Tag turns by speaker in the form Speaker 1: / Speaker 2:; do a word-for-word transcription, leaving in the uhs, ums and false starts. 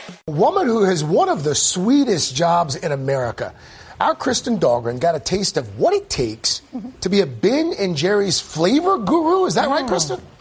Speaker 1: A woman who has one of the sweetest jobs in America. Our Kristen Dahlgren got a taste of what it takes to be a Ben and Jerry's flavor guru. Is that right, Kristen?